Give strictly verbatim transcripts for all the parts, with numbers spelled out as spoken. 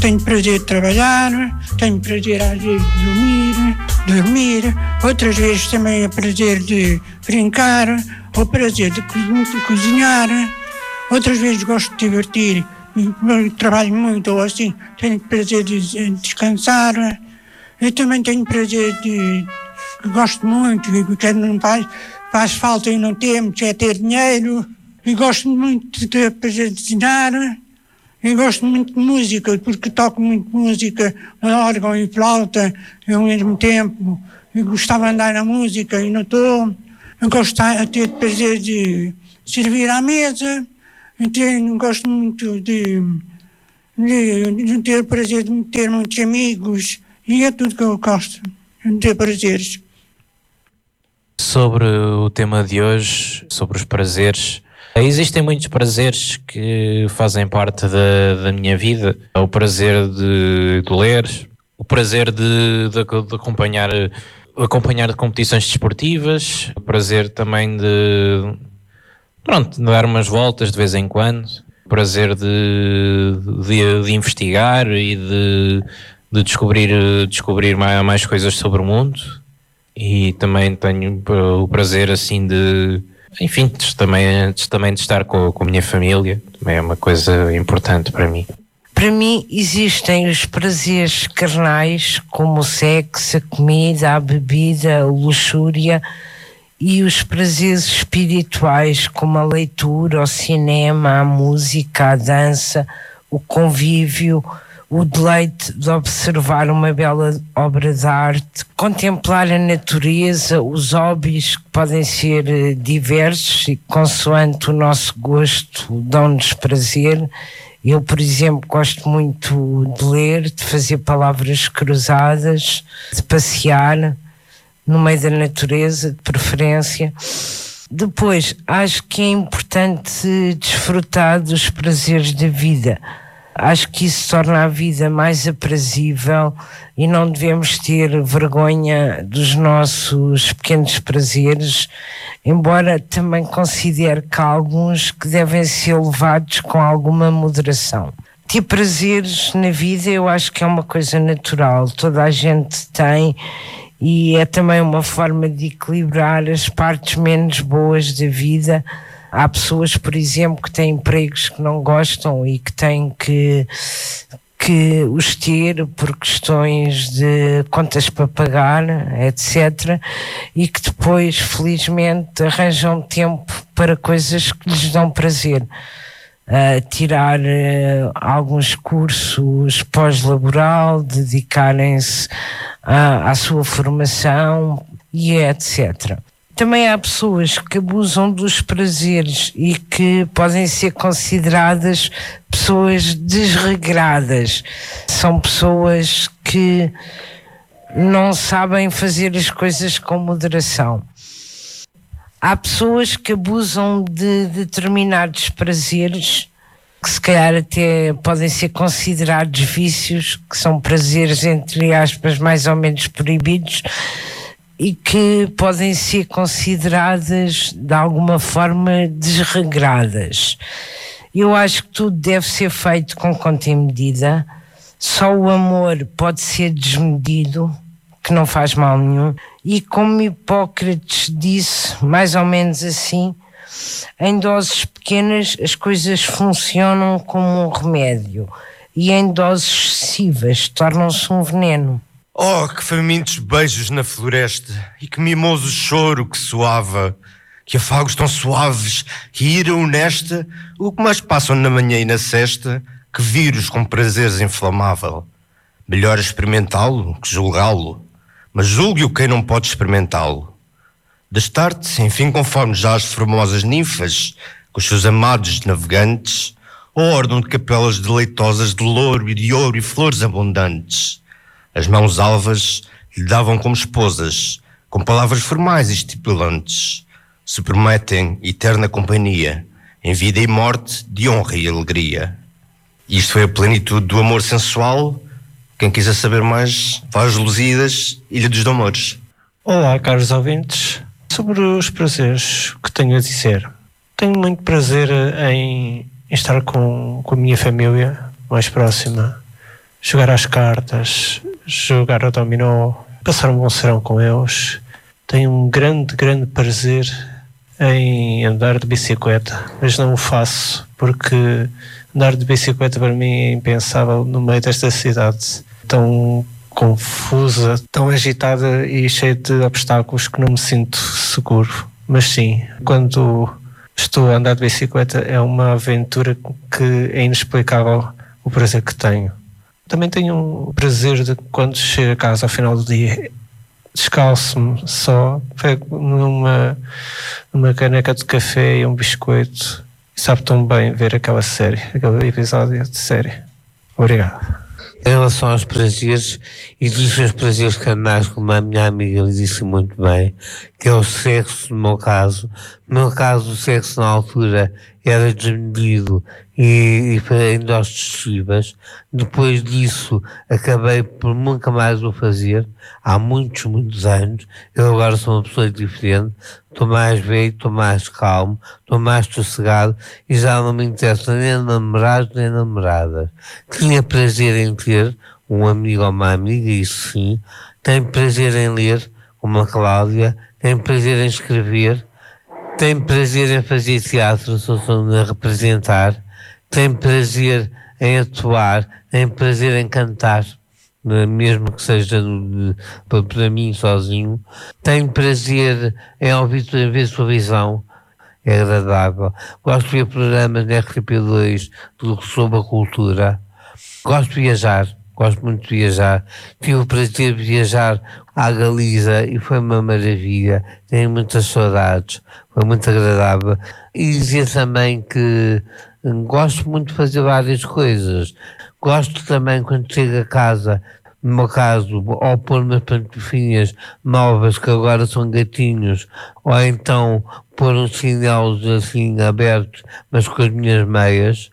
tenho prazer de trabalhar, tenho prazer às vezes de dormir, dormir, outras vezes também é prazer de brincar, ou prazer de, co- de cozinhar, outras vezes gosto de divertir, e trabalho muito ou assim, tenho prazer de de descansar. Eu também tenho prazer de, gosto muito, e que não faz, faz falta e não temos, é ter dinheiro, e gosto muito de ter prazer de desenhar. Eu gosto muito de música, porque toco muito música, órgão e flauta ao mesmo tempo. Eu gostava de andar na música e não estou. Eu gosto de ter prazer de servir à mesa. Eu tenho, gosto muito de, de, de ter prazer de ter muitos amigos. E é tudo que eu gosto, de ter prazeres. Sobre o tema de hoje, sobre os prazeres, existem muitos prazeres que fazem parte da, da minha vida. O prazer de, de ler, o prazer de, de, de acompanhar, acompanhar de competições desportivas, o prazer também de, pronto, de dar umas voltas de vez em quando, o prazer de, de, de investigar e de, de descobrir, descobrir mais, mais coisas sobre o mundo. E também tenho o prazer assim de, enfim, de, também, de, também de estar com, com a minha família. Também é uma coisa importante para mim. Para mim existem os prazeres carnais, como o sexo, a comida, a bebida, a luxúria, e os prazeres espirituais, como a leitura, o cinema, a música, a dança, o convívio, o deleite de observar uma bela obra de arte, contemplar a natureza, os hobbies que podem ser eh, diversos e consoante o nosso gosto dão-nos prazer. Eu, por exemplo, gosto muito de ler, de fazer palavras cruzadas, de passear no meio da natureza, de preferência. Depois, acho que é importante desfrutar dos prazeres da vida. Acho que isso torna a vida mais aprazível e não devemos ter vergonha dos nossos pequenos prazeres, embora também considere que há alguns que devem ser levados com alguma moderação. Ter prazeres na vida eu acho que é uma coisa natural, toda a gente tem, e é também uma forma de equilibrar as partes menos boas da vida. Há pessoas, por exemplo, que têm empregos que não gostam e que têm que, que os ter por questões de contas para pagar, etcétera, e que depois, felizmente, arranjam tempo para coisas que lhes dão prazer. Uh, tirar uh, alguns cursos pós-laboral, dedicarem-se uh, à sua formação e etcétera. Também há pessoas que abusam dos prazeres e que podem ser consideradas pessoas desregradas. São pessoas que não sabem fazer as coisas com moderação. Há pessoas que abusam de determinados prazeres, que se calhar até podem ser considerados vícios, que são prazeres, entre aspas, mais ou menos proibidos, e que podem ser consideradas de alguma forma desregradas. Eu acho que tudo deve ser feito com conta e medida. Só o amor pode ser desmedido, que não faz mal nenhum, e como Hipócrates disse, mais ou menos assim, em doses pequenas as coisas funcionam como um remédio e em doses excessivas tornam-se um veneno. Oh, que famintos beijos na floresta, e que mimoso choro que soava, que afagos tão suaves, que ira honesta, o que mais passam na manhã e na sesta, que vírus com prazeres inflamável. Melhor experimentá-lo que julgá-lo, mas julgue-o quem não pode experimentá-lo. Destarte, enfim, conforme já as formosas ninfas, com os seus amados navegantes, ou ordem de capelas deleitosas de louro e de ouro e flores abundantes. As mãos alvas lhe davam como esposas, com palavras formais e estipulantes. Se prometem eterna companhia, em vida e morte, de honra e alegria. Isto foi a plenitude do amor sensual. Quem quiser saber mais, vá às Lusíadas, Ilha dos Domores. Olá, caros ouvintes. Sobre os prazeres que tenho a dizer. Tenho muito prazer em estar com, com a minha família mais próxima. jogar às cartas, jogar ao dominó, passar um bom serão com eles. Tenho um grande, grande prazer em andar de bicicleta, mas não o faço porque andar de bicicleta para mim é impensável no meio desta cidade tão confusa, tão agitada e cheia de obstáculos que não me sinto seguro. Mas sim, quando estou a andar de bicicleta é uma aventura que é inexplicável o prazer que tenho. Também tenho o prazer de quando chego a casa ao final do dia, descalço-me só, pego numa, numa caneca de café e um biscoito e sabe tão bem ver aquela série, aquele episódio de série. Obrigado. Em relação aos prazeres, existem os prazeres carnais, como a minha amiga lhe disse muito bem, que é o sexo, no meu caso. No meu caso, o sexo na altura era desmedido e, e para endostas. Depois disso, acabei por nunca mais o fazer, há muitos, muitos anos. Eu agora sou uma pessoa diferente, estou mais velho, estou mais calmo, estou mais sossegado e já não me interessa nem namorados nem namoradas. Tinha prazer em ter um amigo ou uma amiga, isso sim. Tenho prazer em ler, como a Cláudia. Tenho prazer em escrever. Tenho prazer em fazer teatro, sou a representar. Tenho prazer em atuar. Tenho prazer em cantar, mesmo que seja no, para mim sozinho. Tenho prazer em ouvir ver televisão, é agradável. Gosto de ver programas na R T P dois sobre a cultura. Gosto de viajar, gosto muito de viajar. Tive o prazer de viajar à Galiza e foi uma maravilha. Tenho muitas saudades, foi muito agradável. E dizer também que gosto muito de fazer várias coisas. Gosto também, quando chego a casa, no meu caso, ou pôr umas pantufinhas novas que agora são gatinhos, ou então pôr uns chinelos assim abertos, mas com as minhas meias.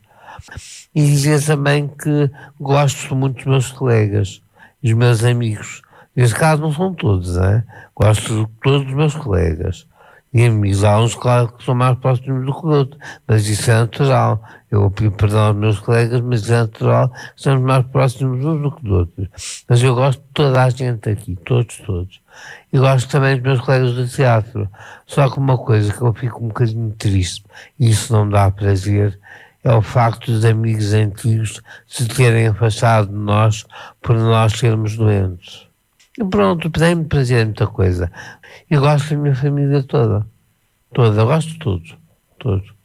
E dizer também que gosto muito dos meus colegas, dos meus amigos. Neste caso não são todos, né? Gosto de todos os meus colegas e amigos. Há uns, claro, que são mais próximos do que outros, mas isso é natural. Eu pido perdão aos meus colegas, mas isso é natural que somos mais próximos uns do que de outros. Mas eu gosto de toda a gente aqui, todos, todos. E gosto também dos meus colegas do teatro. Só que uma coisa que eu fico um bocadinho triste, e isso não me dá prazer, é o facto dos amigos antigos se terem afastado de nós por nós sermos doentes. E pronto, tem-me prazer muita coisa. Eu gosto da minha família toda. Toda, eu gosto de todos. Todos.